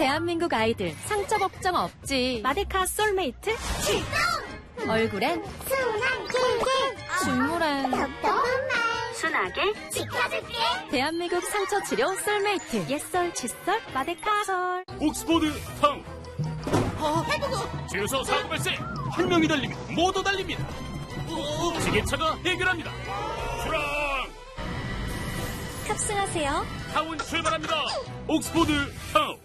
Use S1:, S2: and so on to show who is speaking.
S1: 대한민국 아이들 상처 걱정 없지. 마데카 솔메이트
S2: 출동!
S1: 얼굴엔
S2: 순하게
S1: 중물엔
S2: 답답한 말
S3: 순하게
S2: 지켜줄게.
S1: 대한민국 상처 치료 솔메이트 옛설 칫솔 마데카솔.
S4: 옥스포드 타운. 주유소 사고 발생. 한 명이 달리면 모두 달립니다. 지게차가 해결합니다. 출항.
S1: 탑승하세요.
S4: 타운 출발합니다. 옥스포드 타운.